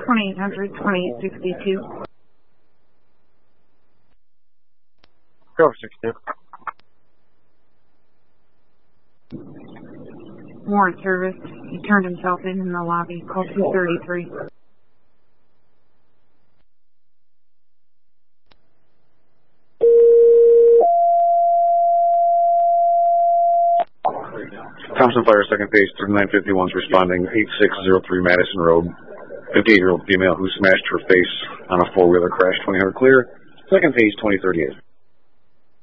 2800, 2862. Go for 62. Warrant service. He turned himself in the lobby. Call 233. Thompson Fire, second base, 3951 is responding, 8603 Madison Road. 58-year-old female who smashed her face on a four-wheeler crash, 2000 clear. Second page, 2038.